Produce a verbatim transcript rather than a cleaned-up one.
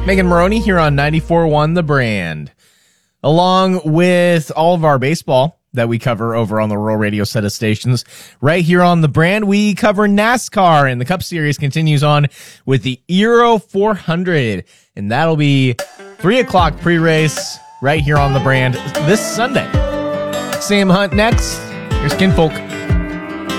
Megan Maroney here on ninety-four point one The Brand. Along with all of our baseball that we cover over on the Rural Radio set of stations, right here on The Brand, we cover NASCAR, and the Cup Series continues on with the Euro four hundred, and that'll be three o'clock pre-race right here on The Brand this Sunday. Sam Hunt next. Here's Kinfolk.